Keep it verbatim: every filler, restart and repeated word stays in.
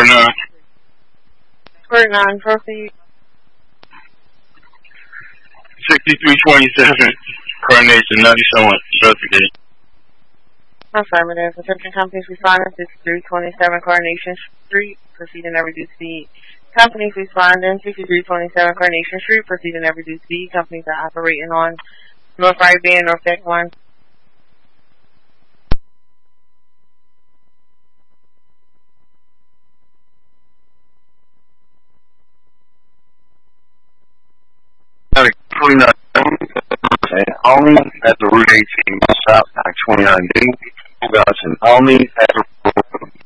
nine. Square nine, proceed. sixty-three twenty-seven, Coronation, ninety-seven, investigate. Affirmative. Attention companies responding, sixty-three twenty-seven Coronation Street, proceeding at reduced speed. Companies responding, sixty-three twenty-seven Coronation Street, proceeding at reduced speed. Companies are operating on North Right Band, North Deck one. twenty-nine and Alney at the Route eighteen south, twenty-nine D. Got an Alney at the